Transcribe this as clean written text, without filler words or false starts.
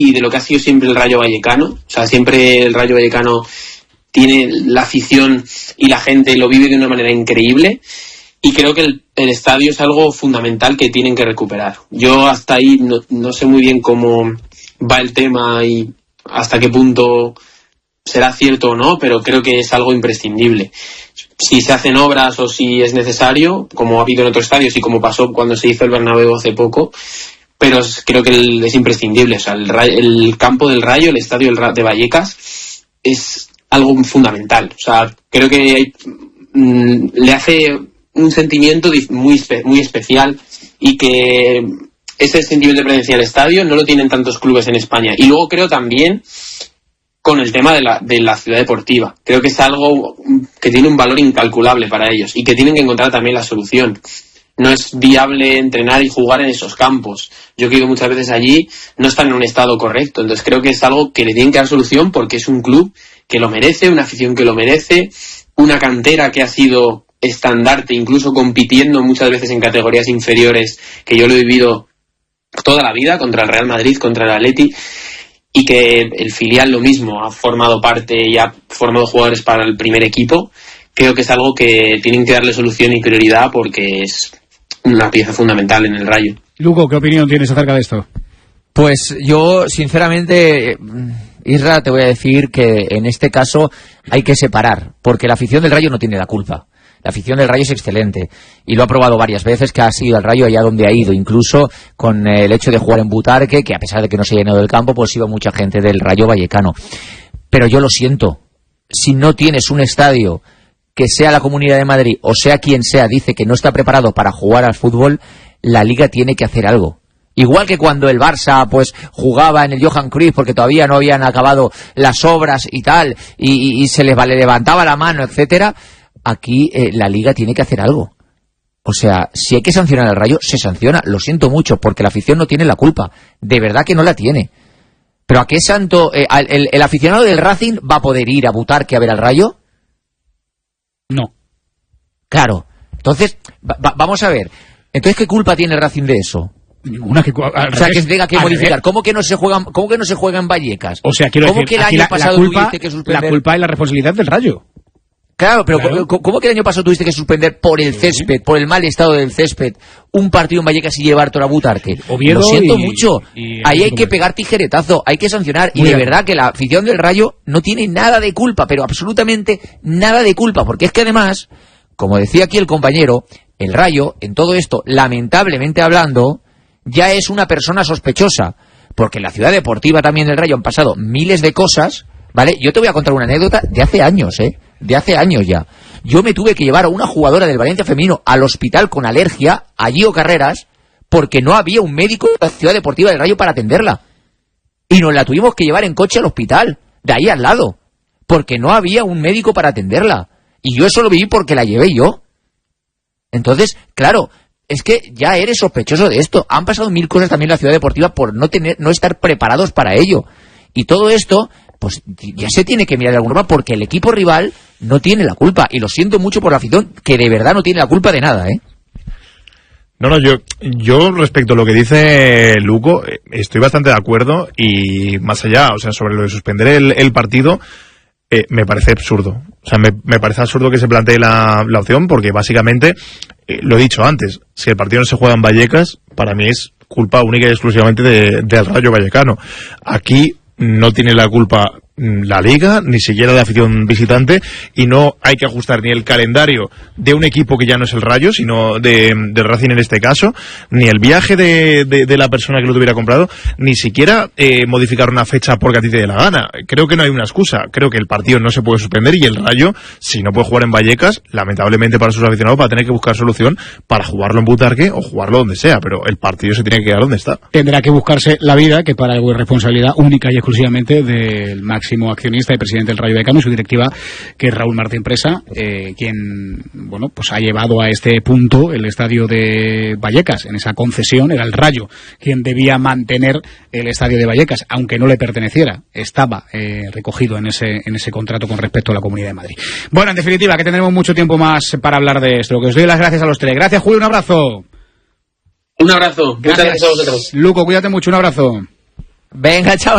y de lo que ha sido siempre el Rayo Vallecano. O sea, siempre el Rayo Vallecano tiene la afición y la gente lo vive de una manera increíble, y creo que el estadio es algo fundamental que tienen que recuperar. Yo hasta ahí no sé muy bien cómo va el tema y hasta qué punto será cierto o no, pero creo que es algo imprescindible. Si se hacen obras o si es necesario, como ha habido en otros estadios y como pasó cuando se hizo el Bernabéu hace poco, pero creo que es imprescindible. O sea, el campo del Rayo, el estadio de Vallecas, es algo fundamental. O sea, creo que le hace un sentimiento muy especial, y que ese sentimiento de presencia del estadio no lo tienen tantos clubes en España. Y luego creo también con el tema de la ciudad deportiva. Creo que es algo que tiene un valor incalculable para ellos y que tienen que encontrar también la solución. No es viable entrenar y jugar en esos campos. Yo que he ido muchas veces allí, no están en un estado correcto. Entonces creo que es algo que le tienen que dar solución, porque es un club que lo merece, una afición que lo merece, una cantera que ha sido estandarte, incluso compitiendo muchas veces en categorías inferiores, que yo lo he vivido toda la vida, contra el Real Madrid, contra el Atleti, y que el filial lo mismo, ha formado parte y ha formado jugadores para el primer equipo. Creo que es algo que tienen que darle solución y prioridad, porque es una pieza fundamental en el Rayo. Lugo, ¿qué opinión tienes acerca de esto? Pues yo, sinceramente, Isra, te voy a decir que en este caso hay que separar, porque la afición del Rayo no tiene la culpa. La afición del Rayo es excelente y lo ha probado varias veces, que ha sido al Rayo allá donde ha ido, incluso con el hecho de jugar en Butarque, que a pesar de que no se ha llenado el campo, pues iba mucha gente del Rayo Vallecano. Pero yo lo siento, si no tienes un estadio que sea la Comunidad de Madrid o sea quien sea dice que no está preparado para jugar al fútbol, la Liga tiene que hacer algo. Igual que cuando el Barça pues jugaba en el Johan Cruyff porque todavía no habían acabado las obras y tal, y se les levantaba la mano, etcétera. Aquí la Liga tiene que hacer algo. O sea, si hay que sancionar al Rayo, se sanciona. Lo siento mucho, porque la afición no tiene la culpa. De verdad que no la tiene. Pero ¿a qué santo el aficionado del Racing va a poder ir a Butarque a ver al Rayo? No. Claro. Entonces, vamos a ver. Entonces, ¿qué culpa tiene el Racing de eso? Ninguna. O sea, que se tenga que modificar. ¿Cómo que no se juega en Vallecas? O sea, quiero decir, que el año pasado tuviste que suspender? La culpa es la responsabilidad del Rayo. Claro, pero claro. ¿Cómo que el año pasado tuviste que suspender por el césped, por el mal estado del césped, un partido en Vallecas y llevártelo a Butarque? Lo siento mucho. Ahí hay que pegar tijeretazo, hay que sancionar. Y de verdad que la afición del Rayo no tiene nada de culpa, pero absolutamente nada de culpa. Porque es que además, como decía aquí el compañero, el Rayo, en todo esto, lamentablemente hablando, ya es una persona sospechosa. Porque en la ciudad deportiva también del Rayo han pasado miles de cosas, ¿vale? Yo te voy a contar una anécdota de hace años, de hace años ya. Yo me tuve que llevar a una jugadora del Valencia femenino al hospital con alergia, a Gio Carreras, porque no había un médico en la ciudad deportiva del Rayo para atenderla. Y nos la tuvimos que llevar en coche al hospital, de ahí al lado, porque no había un médico para atenderla. Y yo eso lo viví porque la llevé yo. Entonces, claro, es que ya eres sospechoso de esto. Han pasado mil cosas también en la ciudad deportiva por no estar preparados para ello. Y todo esto, pues ya se tiene que mirar de alguna forma, porque el equipo rival no tiene la culpa. Y lo siento mucho por la afición, que de verdad no tiene la culpa de nada, No, yo respecto a lo que dice Luco, estoy bastante de acuerdo, y más allá, o sea, sobre lo de suspender el partido, me parece absurdo. O sea, me parece absurdo que se plantee la opción, porque básicamente, lo he dicho antes, si el partido no se juega en Vallecas, para mí es culpa única y exclusivamente del Rayo Vallecano. Aquí no tiene la culpa la Liga, ni siquiera la afición visitante, y no hay que ajustar ni el calendario de un equipo que ya no es el Rayo, sino de Racing en este caso, ni el viaje de la persona que lo tuviera comprado, ni siquiera modificar una fecha porque a ti te dé la gana. Creo que no hay una excusa. Creo que el partido no se puede suspender, y el Rayo, si no puede jugar en Vallecas, lamentablemente para sus aficionados va a tener que buscar solución para jugarlo en Butarque o jugarlo donde sea, pero el partido se tiene que quedar donde está. Tendrá que buscarse la vida, que para algo es responsabilidad única y exclusivamente del máximo accionista y presidente del Rayo Vallecano y su directiva, que es Raúl Martín Presa, quien, bueno, pues ha llevado a este punto el estadio de Vallecas. En esa concesión era el Rayo quien debía mantener el estadio de Vallecas, aunque no le perteneciera, estaba recogido en ese contrato con respecto a la Comunidad de Madrid. Bueno, en definitiva, que tendremos mucho tiempo más para hablar de esto. Lo que os doy las gracias a los tres. Gracias, Julio, un abrazo. Un abrazo. Muchas gracias a vosotros. Luco, cuídate mucho, un abrazo. Venga, chao.